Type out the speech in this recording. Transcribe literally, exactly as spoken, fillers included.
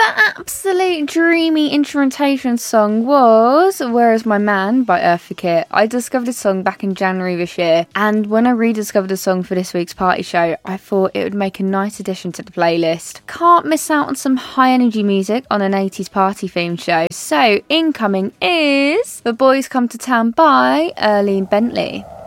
That absolute dreamy instrumentation song was Where Is My Man by Eartha Kitt. I discovered this song back in January this year, and when I rediscovered the song for this week's party show, I thought it would make a nice addition to the playlist. Can't miss out on some high energy music on an eighties party themed show, so incoming is The Boys Come to Town by Earlene Bentley.